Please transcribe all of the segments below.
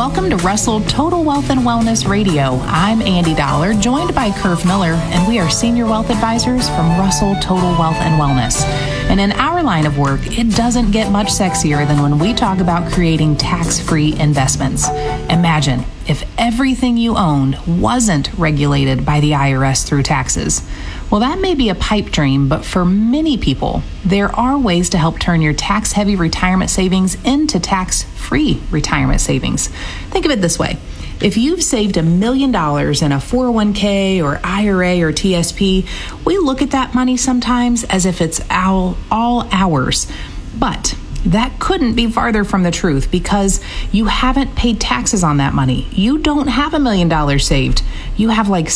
Welcome to Russell Total Wealth and Wellness Radio. I'm Andy Dollar, joined by Curve Miller, and we are Senior Wealth Advisors from Russell Total Wealth and Wellness. And in our line of work, it doesn't get much sexier than when we talk about creating tax-free investments. Imagine if everything you owned wasn't regulated by the IRS through taxes. Well, that may be a pipe dream, but for many people, there are ways to help turn your tax-heavy retirement savings into tax-free retirement savings. Think of it this way. If you've saved $1 million in a 401k or IRA or TSP, we look at that money sometimes as if it's all ours. But that couldn't be farther from the truth because you haven't paid taxes on that money. You don't have $1 million saved. You have like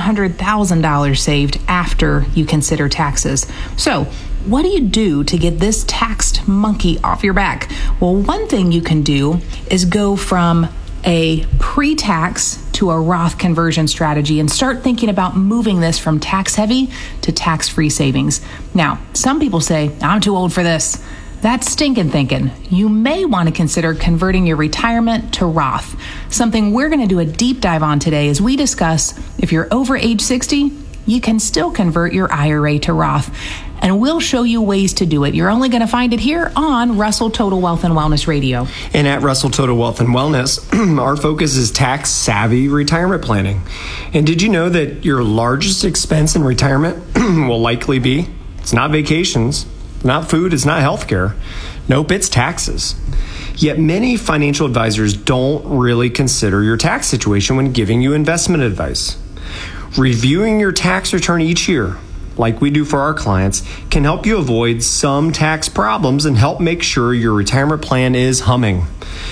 $700,000 saved after you consider taxes. So what do you do to get this taxed monkey off your back? Well, one thing you can do is go from a pre-tax to a Roth conversion strategy and start thinking about moving this from tax-heavy to tax-free savings. Now, some people say, I'm too old for this. That's stinking thinking. You may want to consider converting your retirement to Roth. Something we're going to do a deep dive on today as we discuss if you're over age 60, you can still convert your IRA to Roth. And we'll show you ways to do it. You're only going to find it here on Russell Total Wealth and Wellness Radio. And at Russell Total Wealth and Wellness, our focus is tax-savvy retirement planning. And did you know that your largest expense in retirement will likely be, it's not vacations, not food, it's not healthcare. Nope, it's taxes. Yet many financial advisors don't really consider your tax situation when giving you investment advice. Reviewing your tax return each year, like we do for our clients, can help you avoid some tax problems and help make sure your retirement plan is humming.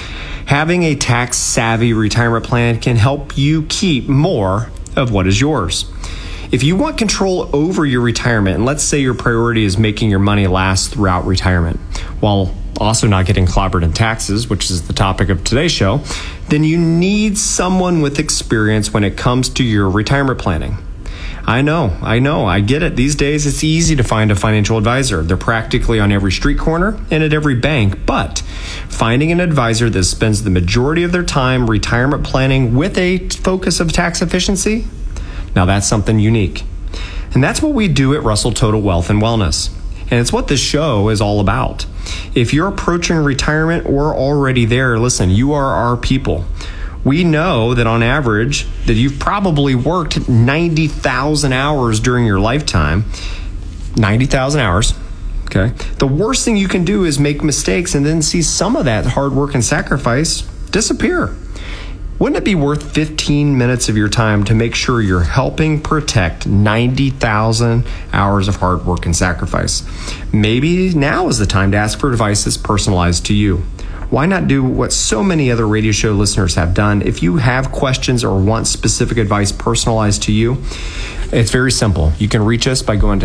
Having a tax-savvy retirement plan can help you keep more of what is yours. If you want control over your retirement, and let's say your priority is making your money last throughout retirement, while also not getting clobbered in taxes, which is the topic of today's show, then you need someone with experience when it comes to your retirement planning. I know, I get it. These days, it's easy to find a financial advisor. They're practically on every street corner and at every bank, but finding an advisor that spends the majority of their time retirement planning with a focus of tax efficiency, now that's something unique. And that's what we do at Russell Total Wealth and Wellness. And it's what this show is all about. If you're approaching retirement or already there, listen, you are our people. We know that on average that you've probably worked 90,000 hours during your lifetime. 90,000 hours. Okay. The worst thing you can do is make mistakes and then see some of that hard work and sacrifice disappear. Wouldn't it be worth 15 minutes of your time to make sure you're helping protect 90,000 hours of hard work and sacrifice? Maybe now is the time to ask for advice that's personalized to you. Why not do what so many other radio show listeners have done? If you have questions or want specific advice personalized to you, it's very simple. You can reach us by going to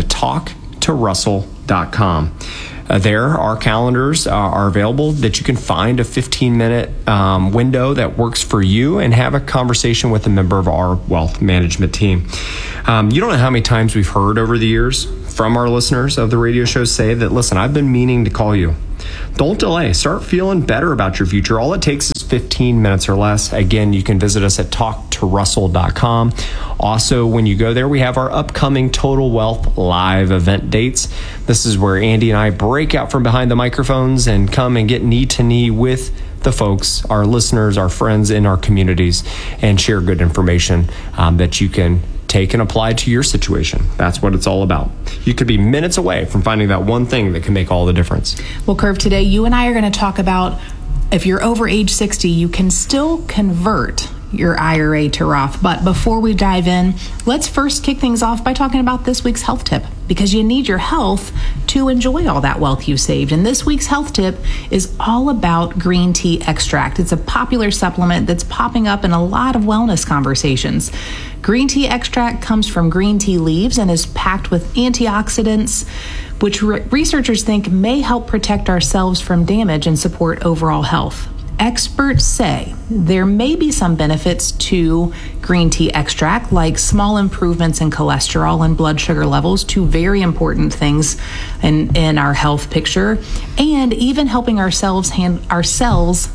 talktorussell.com. There, our calendars are available that you can find a 15-minute window that works for you and have a conversation with a member of our wealth management team. You don't know how many times we've heard over the years from our listeners of the radio show say that, listen, I've been meaning to call you. Don't delay. Start feeling better about your future. All it takes is 15 minutes or less. Again, you can visit us at talktorussell.com. Also, when you go there, we have our upcoming Total Wealth live event dates. This is where Andy and I break out from behind the microphones and come and get knee to knee with the folks, our listeners, our friends in our communities, and share good information that you can take and apply to your situation. That's what it's all about. You could be minutes away from finding that one thing that can make all the difference. Well, Curve, today you and I are going to talk about if you're over age 60, you can still convert your IRA to Roth. But before we dive in, let's first kick things off by talking about this week's health tip, because you need your health to enjoy all that wealth you saved. And this week's health tip is all about green tea extract. It's a popular supplement that's popping up in a lot of wellness conversations. Green tea extract comes from green tea leaves and is packed with antioxidants, which researchers think may help protect ourselves from damage and support overall health. Experts say there may be some benefits to green tea extract, like small improvements in cholesterol and blood sugar levels, two very important things in our health picture, and even helping our cells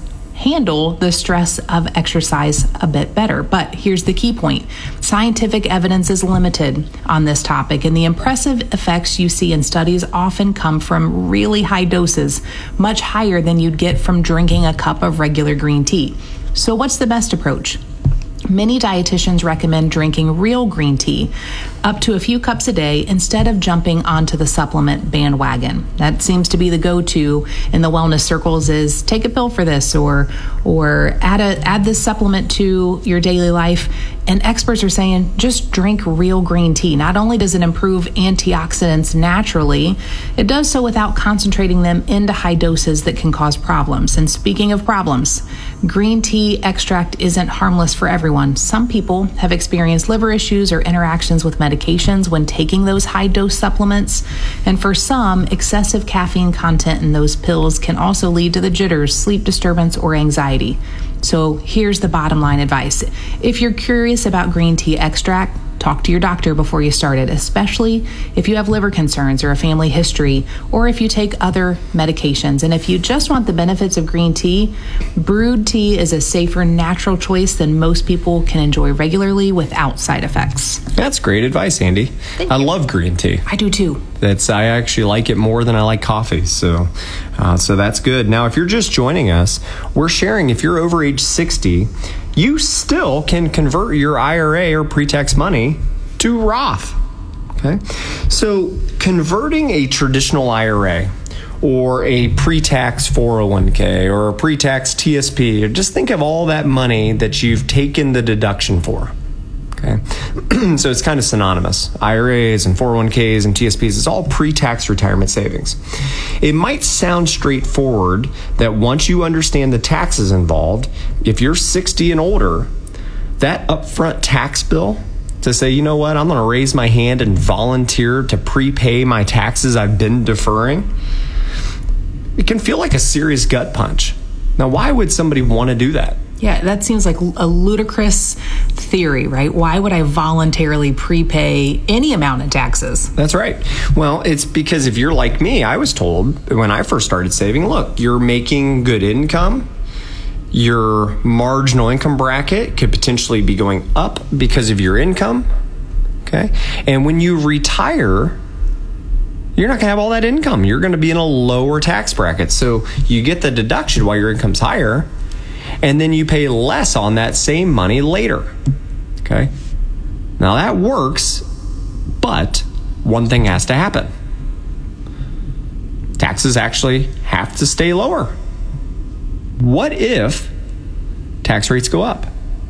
handle the stress of exercise a bit better. But here's the key point. Scientific evidence is limited on this topic, and the impressive effects you see in studies often come from really high doses, much higher than you'd get from drinking a cup of regular green tea. So what's the best approach? Many dietitians recommend drinking real green tea up to a few cups a day instead of jumping onto the supplement bandwagon. That seems to be the go-to in the wellness circles, is take a pill for this or add this supplement to your daily life. And experts are saying just drink real green tea. Not only does it improve antioxidants naturally, it does so without concentrating them into high doses that can cause problems. And speaking of problems, green tea extract isn't harmless for everyone. Some people have experienced liver issues or interactions with medications when taking those high dose supplements. And for some, excessive caffeine content in those pills can also lead to the jitters, sleep disturbance, or anxiety. So here's the bottom line advice. If you're curious about green tea extract, talk to your doctor before you start it, especially if you have liver concerns or a family history, or if you take other medications. And if you just want the benefits of green tea, brewed tea is a safer, natural choice than most people can enjoy regularly without side effects. That's great advice, Andy. I love green tea. I do too. I actually like it more than I like coffee, so that's good. Now, if you're just joining us, we're sharing, if you're over age 60, you still can convert your IRA or pre-tax money to Roth. Okay, so converting a traditional IRA or a pre-tax 401k or a pre-tax TSP, or just think of all that money that you've taken the deduction for. Okay, so it's kind of synonymous. IRAs and 401ks and TSPs, it's all pre-tax retirement savings. It might sound straightforward that once you understand the taxes involved, if you're 60 and older, that upfront tax bill to say, you know what, I'm going to raise my hand and volunteer to prepay my taxes I've been deferring, it can feel like a serious gut punch. Now, why would somebody want to do that? Yeah, that seems like a ludicrous theory, right? Why would I voluntarily prepay any amount of taxes? That's right. Well, it's because if you're like me, I was told when I first started saving, look, you're making good income. Your marginal income bracket could potentially be going up because of your income. Okay. And when you retire, you're not going to have all that income. You're going to be in a lower tax bracket. So you get the deduction while your income's higher, and then you pay less on that same money later. Okay? Now that works, but one thing has to happen. Taxes actually have to stay lower. What if tax rates go up?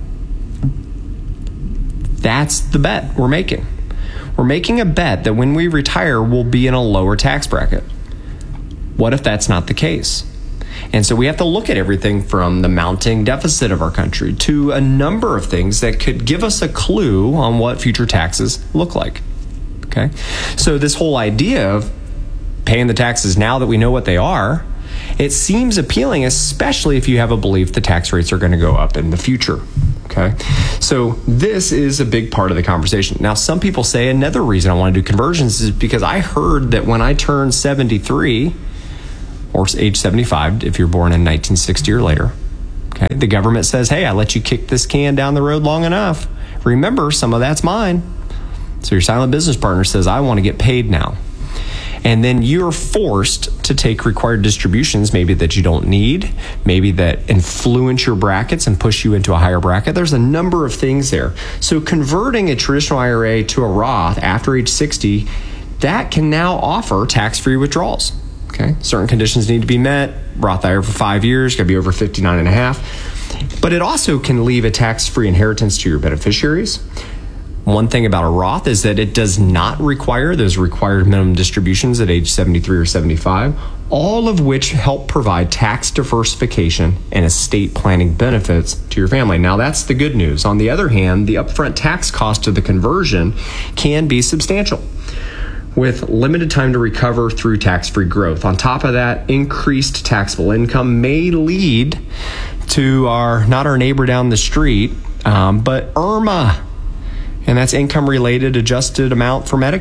That's the bet we're making. We're making a bet that when we retire, we'll be in a lower tax bracket. What if that's not the case? And so we have to look at everything from the mounting deficit of our country to a number of things that could give us a clue on what future taxes look like. Okay? So this whole idea of paying the taxes now that we know what they are, it seems appealing, especially if you have a belief the tax rates are going to go up in the future. Okay? So this is a big part of the conversation. Now, some people say another reason I want to do conversions is because I heard that when I turned 73, or age 75, if you're born in 1960 or later, okay, the government says, hey, I let you kick this can down the road long enough. Remember, some of that's mine. So your silent business partner says, I want to get paid now. And then you're forced to take required distributions, maybe that you don't need, maybe that influence your brackets and push you into a higher bracket. There's a number of things there. So converting a traditional IRA to a Roth after age 60, that can now offer tax-free withdrawals. Okay, certain conditions need to be met. Roth IRA for 5 years, got to be over 59 and a half. But it also can leave a tax-free inheritance to your beneficiaries. One thing about a Roth is that it does not require those required minimum distributions at age 73 or 75, all of which help provide tax diversification and estate planning benefits to your family. Now, that's the good news. On the other hand, the upfront tax cost of the conversion can be substantial, with limited time to recover through tax-free growth. On top of that, increased taxable income may lead to not our neighbor down the street, but IRMAA, and that's income-related adjusted amount for Medicare.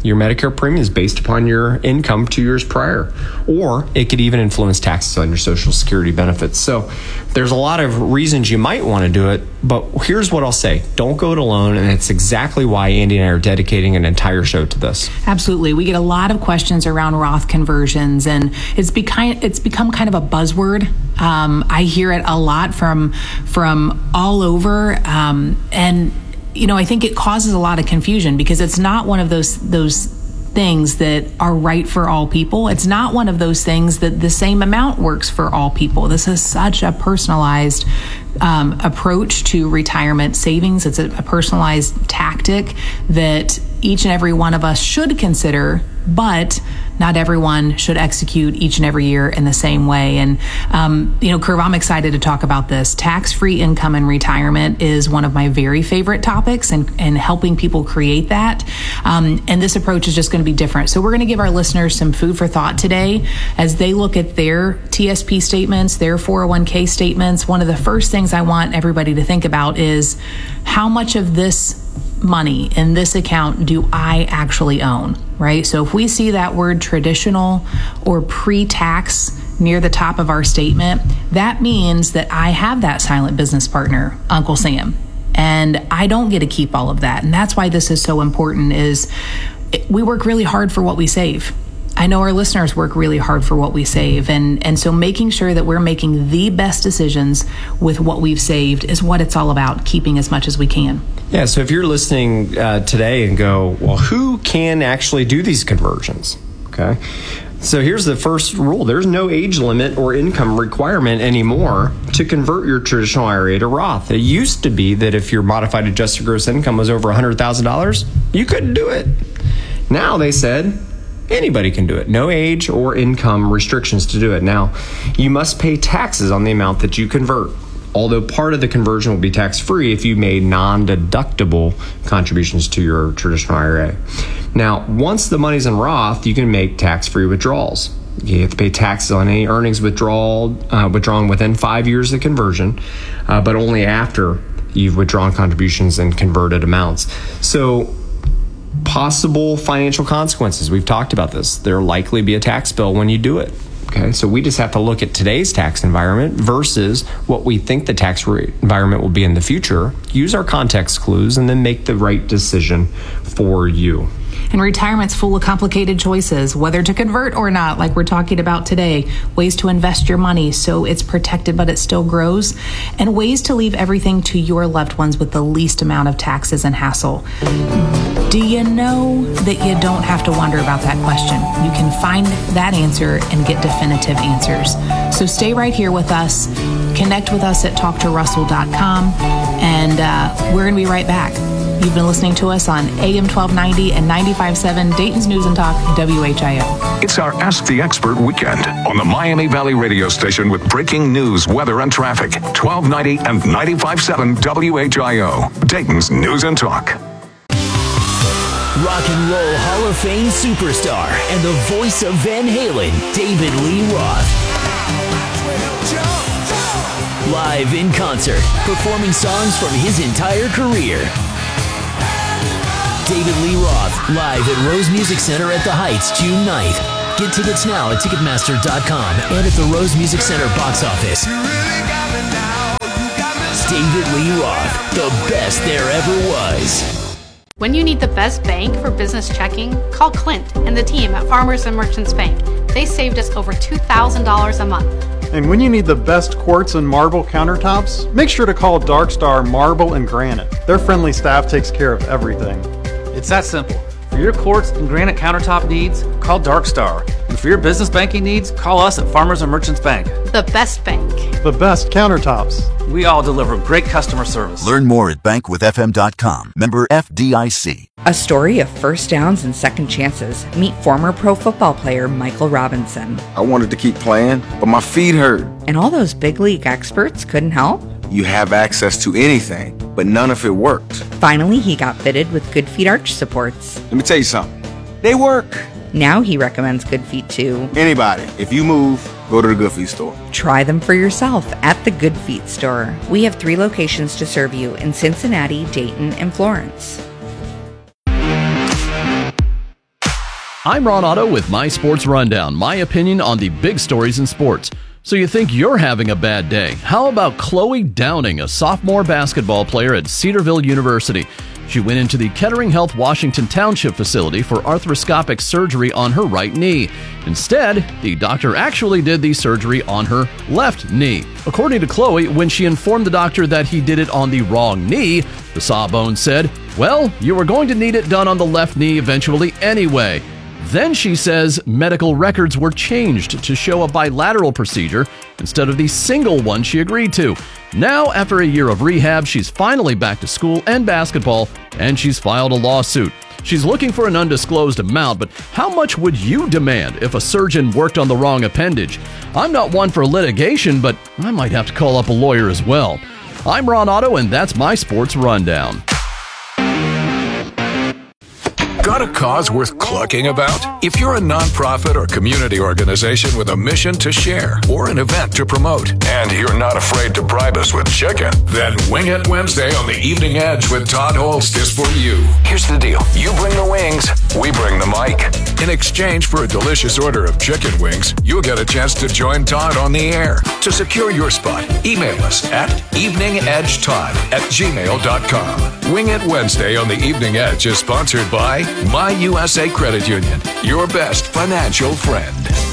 Your Medicare premium is based upon your income 2 years prior, or it could even influence taxes on your Social Security benefits. So there's a lot of reasons you might want to do it, but here's what I'll say. Don't go it alone, and it's exactly why Andy and I are dedicating an entire show to this. Absolutely. We get a lot of questions around Roth conversions, and it's become kind of a buzzword. I hear it a lot from all over, and I think it causes a lot of confusion because it's not one of those things that are right for all people. It's not one of those things that the same amount works for all people. This is such a personalized approach to retirement savings. It's a personalized tactic that each and every one of us should consider, but not everyone should execute each and every year in the same way. And, Curve, I'm excited to talk about this. Tax-free income in retirement is one of my very favorite topics, and helping people create that. And this approach is just going to be different. So we're going to give our listeners some food for thought today as they look at their TSP statements, their 401k statements. One of the first things I want everybody to think about is how much of this money in this account do I actually own, right? So if we see that word traditional or pre-tax near the top of our statement, that means that I have that silent business partner, Uncle Sam, and I don't get to keep all of that. And that's why this is so important, is we work really hard for what we save. I know our listeners work really hard for what we save. And so making sure that we're making the best decisions with what we've saved is what it's all about, keeping as much as we can. Yeah, so if you're listening today and go, well, who can actually do these conversions? Okay. So here's the first rule. There's no age limit or income requirement anymore to convert your traditional IRA to Roth. It used to be that if your modified adjusted gross income was over $100,000, you couldn't do it. Now they said anybody can do it. No age or income restrictions to do it. Now, you must pay taxes on the amount that you convert, although part of the conversion will be tax-free if you made non-deductible contributions to your traditional IRA. Now, once the money's in Roth, you can make tax-free withdrawals. You have to pay taxes on any earnings withdrawn within 5 years of conversion, but only after you've withdrawn contributions and converted amounts. So, possible financial consequences. We've talked about this. There'll likely be a tax bill when you do it. Okay, so we just have to look at today's tax environment versus what we think the tax environment will be in the future, use our context clues, and then make the right decision for you. And retirement's full of complicated choices, whether to convert or not, like we're talking about today, ways to invest your money so it's protected but it still grows, and ways to leave everything to your loved ones with the least amount of taxes and hassle. Do you know that you don't have to wonder about that question? You can find that answer and get definitive answers. So stay right here with us. Connect with us at talktorussell.com, and we're going to be right back. You've been listening to us on AM 1290 and 95.7 Dayton's News and Talk, WHIO. It's our Ask the Expert weekend on the Miami Valley radio station with breaking news, weather, and traffic. 1290 and 95.7 WHIO, Dayton's News and Talk. Rock and Roll Hall of Fame superstar and the voice of Van Halen, David Lee Roth. Live in concert, performing songs from his entire career. David Lee Roth, live at Rose Music Center at the Heights, June 9th. Get tickets now at Ticketmaster.com and at the Rose Music Center box office. David Lee Roth, the best there ever was. When you need the best bank for business checking, call Clint and the team at Farmers and Merchants Bank. They saved us over $2,000 a month. And when you need the best quartz and marble countertops, make sure to call Dark Star Marble and Granite. Their friendly staff takes care of everything. It's that simple. For your quartz and granite countertop needs, call Dark Star. And for your business banking needs, call us at Farmers and Merchants Bank. The best bank. The best countertops. We all deliver great customer service. Learn more at bankwithfm.com. Member FDIC. A story of first downs and second chances. Meet former pro football player Michael Robinson. I wanted to keep playing, but my feet hurt. And all those big league experts couldn't help? You have access to anything, but none of it worked. Finally, he got fitted with Good Feet arch supports. Let me tell you something. They work. Now he recommends Good Feet to anybody. If you move, go to the Good Feet store. Try them for yourself at the Good Feet store. We have 3 locations to serve you in Cincinnati, Dayton, and Florence. I'm Ron Otto with My Sports Rundown, my opinion on the big stories in sports. So you think you're having a bad day? How about Chloe Downing, a sophomore basketball player at Cedarville University? She went into the Kettering Health Washington Township facility for arthroscopic surgery on her right knee. Instead, the doctor actually did the surgery on her left knee. According to Chloe, when she informed the doctor that he did it on the wrong knee, the Sawbones said, "Well, you were going to need it done on the left knee eventually anyway." Then she says medical records were changed to show a bilateral procedure instead of the single one she agreed to. Now, after a year of rehab, she's finally back to school and basketball, and she's filed a lawsuit. She's looking for an undisclosed amount, but how much would you demand if a surgeon worked on the wrong appendage? I'm not one for litigation, but I might have to call up a lawyer as well. I'm Ron Otto, and that's my Sports Rundown. Got a cause worth clucking about? If you're a nonprofit or community organization with a mission to share or an event to promote, and you're not afraid to bribe us with chicken, then Wing It Wednesday on the Evening Edge with Todd Holst is for you. Here's the deal. You bring the wings, we bring the mic. In exchange for a delicious order of chicken wings, you'll get a chance to join Todd on the air. To secure your spot, email us at eveningedgetodd@gmail.com. Wing It Wednesday on the Evening Edge is sponsored by My USA Credit Union, your best financial friend.